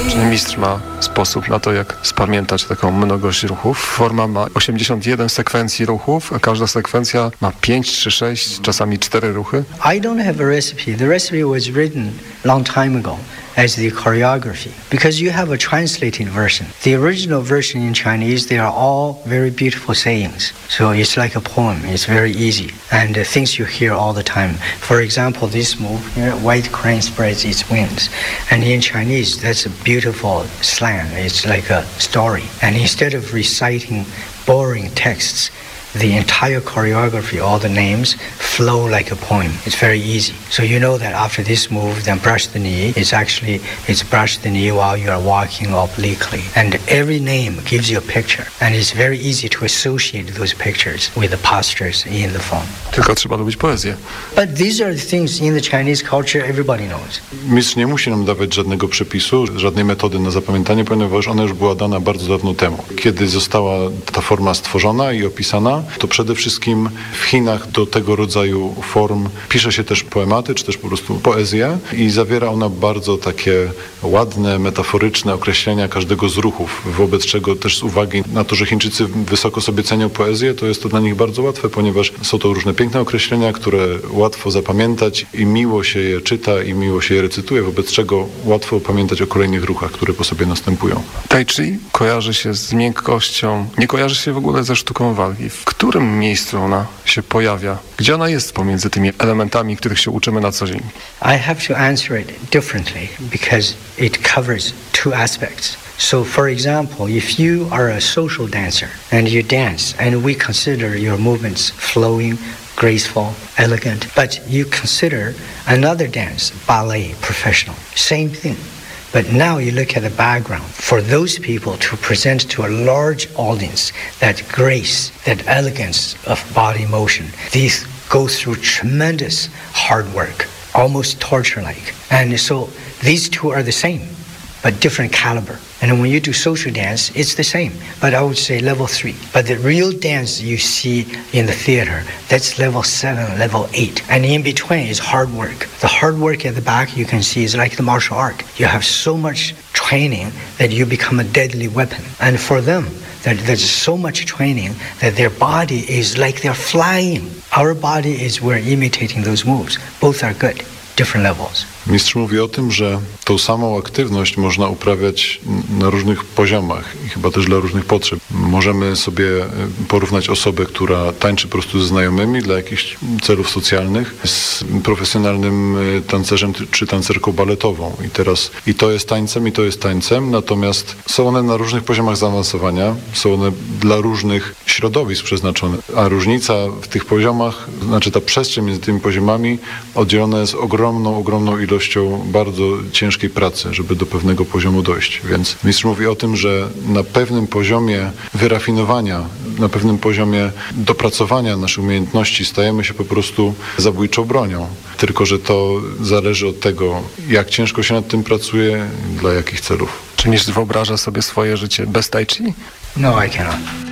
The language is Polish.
Czyli mistrz ma sposób na to, jak spamiętać taką mnogość ruchów. Forma ma 81 sekwencji ruchów, a każda sekwencja ma 5 czy 6, czasami 4 ruchy. I don't have a recipe. The recipe was written long time ago as the choreography, because you have a translated version. The original version in Chinese, they are all very beautiful sayings. So it's like a poem. It's very easy. And the things you hear all the time. For example, this move here, white crane spreads its wings. And in Chinese, that's a beautiful slang. It's like a story. And instead of reciting boring texts, the entire choreography, all the names, flow like a poem. It's very easy. So you know that after this move, then brush the knee. It's brush the knee while you are walking obliquely. And every name gives you a picture. And it's very easy to associate those pictures with the postures in the form. Tylko trzeba lubić poezję. But these are the things in the Chinese culture everybody knows. Mistrz nie musi nam dawać żadnego przepisu, żadnej metody na zapamiętanie, ponieważ ona już była dana bardzo dawno temu. Kiedy została ta forma stworzona i opisana, to przede wszystkim w Chinach do tego rodzaju form pisze się też poematy, czy też po prostu poezję i zawiera ona bardzo takie ładne, metaforyczne określenia każdego z ruchów, wobec czego też z uwagi na to, że Chińczycy wysoko sobie cenią poezję, to jest to dla nich bardzo łatwe, ponieważ są to różne piękne określenia, które łatwo zapamiętać i miło się je czyta i miło się je recytuje, wobec czego łatwo pamiętać o kolejnych ruchach, które po sobie następują. Tai Chi kojarzy się z miękkością, nie kojarzy się w ogóle ze sztuką walki. W którym miejscu ona się pojawia? Gdzie ona jest pomiędzy tymi elementami, których się uczymy na co dzień? I have to answer it differently because it covers two aspects. So, for example, if you are a social dancer and you dance and we consider your movements flowing, graceful, elegant, but you consider another dance, ballet, professional, same thing. But now you look at the background. For those people to present to a large audience that grace, that elegance of body motion, these go through tremendous hard work, almost torture-like. And so these two are the same, but different caliber. And when you do social dance, it's the same, but I would say level 3. But the real dance you see in the theater, that's level 7, level 8. And in between is hard work. The hard work at the back you can see is like the martial art. You have so much training that you become a deadly weapon. And for them, there's so much training that their body is like they're flying. Our body is we're imitating those moves. Both are good. Different levels. Mistrz mówi o tym, że tą samą aktywność można uprawiać na różnych poziomach i chyba też dla różnych potrzeb. Możemy sobie porównać osobę, która tańczy po prostu ze znajomymi dla jakichś celów socjalnych z profesjonalnym tancerzem czy tancerką baletową. I to jest tańcem, i to jest tańcem, natomiast są one na różnych poziomach zaawansowania, są one dla różnych środowisk przeznaczone, a różnica w tych poziomach, znaczy ta przestrzeń między tymi poziomami oddzielona jest ogromną ilością bardzo ciężkiej pracy, żeby do pewnego poziomu dojść. Więc mistrz mówi o tym, że na pewnym poziomie wyrafinowania, na pewnym poziomie dopracowania naszych umiejętności stajemy się po prostu zabójczą bronią. Tylko że to zależy od tego, jak ciężko się nad tym pracuje, dla jakich celów. Czy mistrz wyobraża sobie swoje życie bez Tai Chi? No, I cannot.